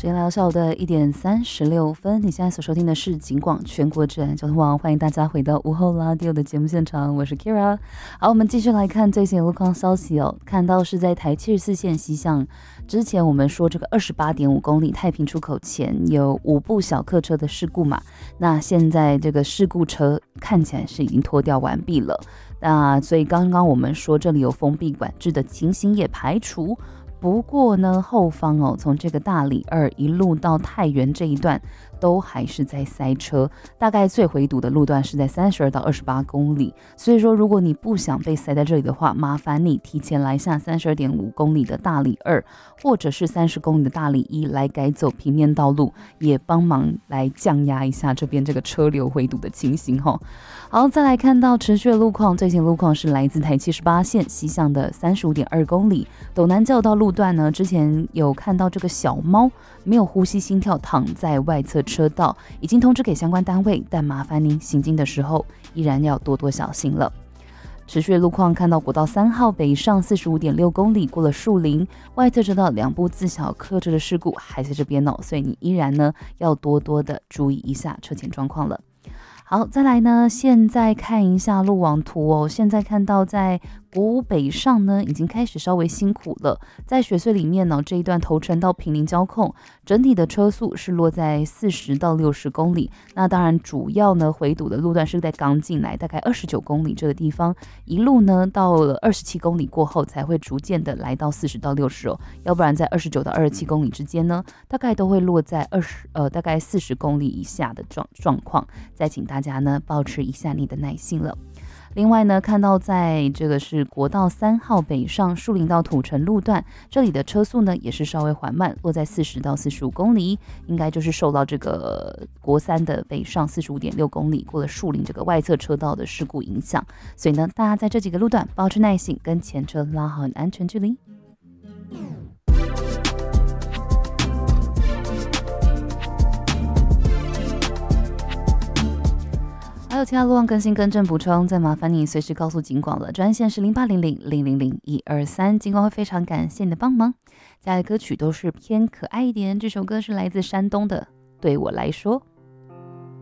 时间来到下午的1:36，你现在所收听的是警广全国治安交通网，欢迎大家回到午后拉迪欧的节目现场，我是 Kira。好，我们继续来看最新的路况消息哦。看到是在台74线西向，之前我们说这个28.5公里太平出口前有5部小客车的事故嘛，那现在这个事故车看起来是已经拖吊完毕了。那所以刚刚我们说这里有封闭管制的情形也排除。不过呢，后方哦，从这个大里2一路到太原这一段，都还是在塞车。大概最回堵的路段是在32到28公里。所以说，如果你不想被塞在这里的话，麻烦你提前来下32.5公里的大里2，或者是30公里的大里1来改走平面道路，也帮忙来降压一下这边这个车流回堵的情形哈。好，再来看到持续的路况，最新路况是来自台78线西向的35.2公里斗南教道路段呢，之前有看到这个小猫没有呼吸心跳躺在外侧车道，已经通知给相关单位，但麻烦您行经的时候依然要多多小心了。持续的路况看到国道3号北上45.6公里过了树林，外侧车道2部自小客车的事故还在这边哦，所以你依然呢要多多的注意一下车前状况了。好，再来呢，现在看一下路网图哦。现在看到在国五北上呢，已经开始稍微辛苦了。在雪隧里面呢，这一段头城到坪林交控，整体的车速是落在40到60公里。那当然，主要呢回堵的路段是在刚进来，大概29公里这个地方，一路呢到了27公里过后，才会逐渐的来到40到60哦。要不然在29到27公里之间呢，大概都会落在大概40公里以下的状况。再请大家呢保持一下你的耐心了。另外呢，看到在这个是国道3号北上树林到土城路段，这里的车速呢也是稍微缓慢，落在40到45公里，应该就是受到这个国3的北上45.6公里过了树林这个外侧车道的事故影响，所以呢，大家在这几个路段保持耐心，跟前车拉好安全距离。还有其他路况更新更正补充，再麻烦你随时告诉警广了，专线是0800000123，警广会非常感谢你的帮忙。接下来的歌曲都是偏可爱一点，这首歌是来自山东的《对我来说》。